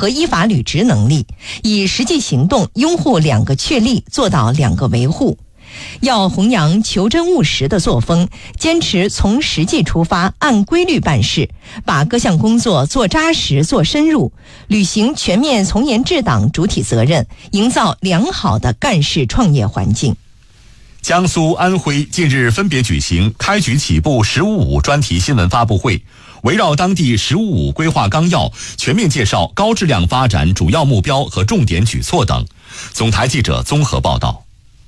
和依法履职能力，以实际行动拥护两个确立，做到两个维护。要弘扬求真务实的作风，坚持从实际出发，按规律办事，把各项工作做扎实、做深入，履行全面从严治党主体责任，营造良好的干事创业环境。 江苏、安徽近日分别举行开局起步“十五五”专题新闻发布会，围绕当地“十五五”规划纲要，全面介绍高质量发展主要目标和重点举措等。总台记者综合报道。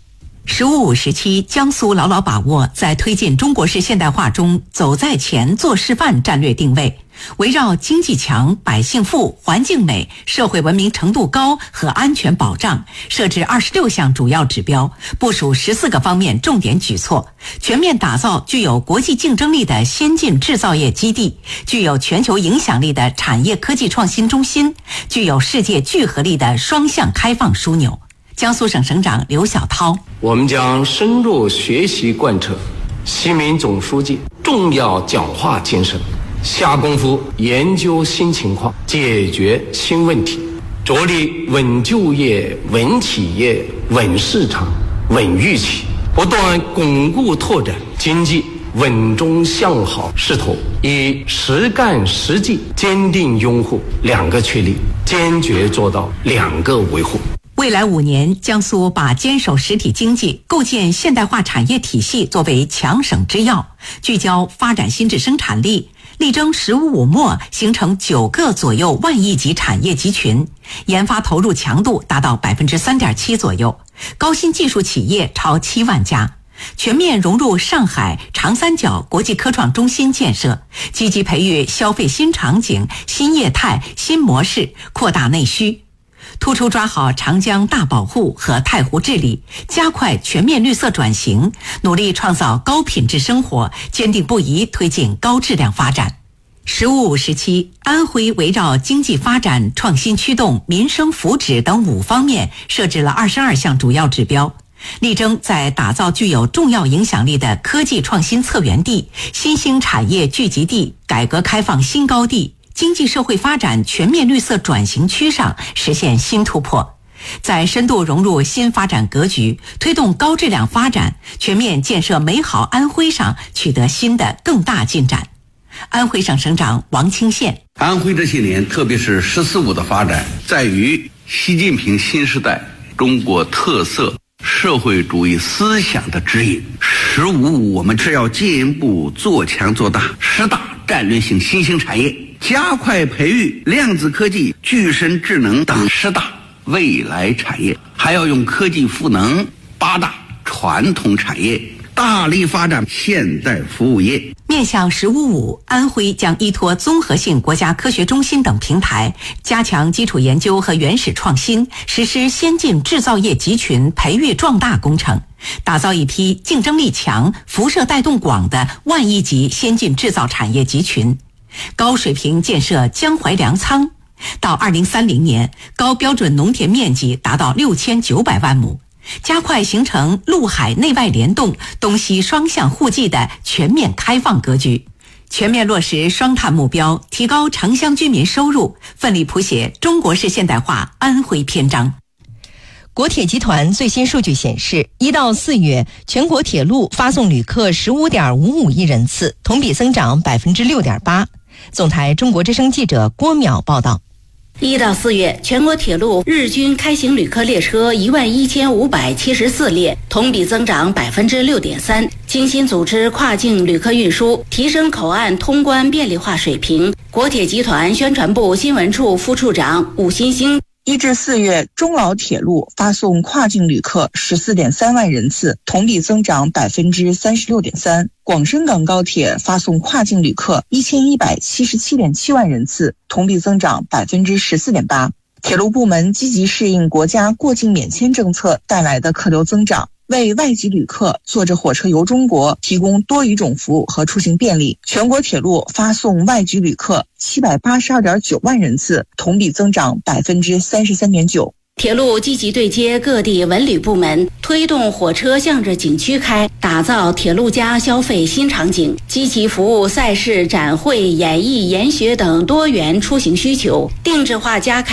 “15·5”时期，江苏牢牢把握在推进中国式现代化中走在前、做示范战略定位，围绕经济强、百姓富、环境美、社会文明程度高和安全保障，设置26项主要指标，部署14个方面重点举措，全面打造具有国际竞争力的先进制造业基地，具有全球影响力的产业科技创新中心，具有世界聚合力的双向开放枢纽。江苏省省长刘晓涛： 我们将深入学习贯彻习近平总书记重要讲话精神，下功夫研究新情况，解决新问题，着力稳就业、稳企业、稳市场、稳预期，不断巩固拓展经济稳中向好势头，以实干实际坚定拥护两个确立，坚决做到两个维护。 未来5年，江苏把坚守实体经济、构建现代化产业体系作为强省之要，聚焦发展新质生产力，力争“15·5”末形成9个左右万亿级产业集群，研发投入强度达到3.7%左右，高新技术企业超7万家，全面融入上海、长三角国际科创中心建设，积极培育消费新场景、新业态、新模式，扩大内需。突出抓好长江大保护和太湖治理，加快全面绿色转型，努力创造高品质生活，坚定不移推进高质量发展。“15·5”时期，安徽围绕经济发展、创新驱动、民生福祉等5方面设置了22项主要指标，力争在打造具有重要影响力的科技创新策源地、新兴产业聚集地、改革开放新高地、经济社会发展全面绿色转型区上实现新突破，在深度融入新发展格局、推动高质量发展、全面建设美好安徽上取得新的更大进展。安徽省省长王清县： 安徽这些年，特别是“15·5”的发展，在于习近平新时代中国特色社会主义思想的指引。“15·5”我们是要进一步做强做大10大战略性新兴产业，加快培育量子科技、具身智能等10大未来产业，还要用科技赋能8大传统产业，大力发展现代服务业。 面向“15·5”，安徽将依托综合性国家科学中心等平台，加强基础研究和原始创新，实施先进制造业集群培育壮大工程，打造一批竞争力强、辐射带动广的万亿级先进制造产业集群，高水平建设江淮粮仓，到2030年，高标准农田面积达到6900万亩，加快形成陆海内外联动、东西双向互济的全面开放格局，全面落实双碳目标，提高城乡居民收入，奋力谱写中国式现代化安徽篇章。 国铁集团最新数据显示，1到4月，全国铁路发送旅客15.55亿人次，同比增长6.8%。总台中国之声记者郭淼报道。 1到4月，全国铁路日均开行旅客列车11574列，同比增长6.3%。精心组织跨境旅客运输，提升口岸通关便利化水平。国铁集团宣传部新闻处副处长武新兴 1至4月，中老铁路发送跨境旅客14.3万人次，同比增长36.3%。广深港高铁发送跨境旅客1177.7万人次，同比增长14.8%。铁路部门积极适应国家过境免签政策带来的客流增长，为外籍旅客坐着火车游中国提供多语种服务和出行便利。全国铁路发送外籍旅客782.9万人次，同比增长33.9%。 铁路积极对接各地文旅部门，推动火车向着景区开，打造铁路加消费新场景，积极服务赛事、展会、演艺、研学等多元出行需求，定制化加开